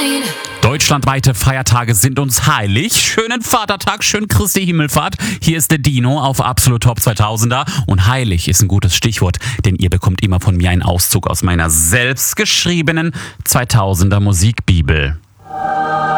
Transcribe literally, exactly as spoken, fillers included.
Deutschlandweite Feiertage sind uns heilig. Schönen Vatertag, schön Christi Himmelfahrt. Hier ist der Dino auf Absolut Top zweitausender. Und heilig ist ein gutes Stichwort, denn ihr bekommt immer von mir einen Auszug aus meiner selbstgeschriebenen zweitausender Musikbibel.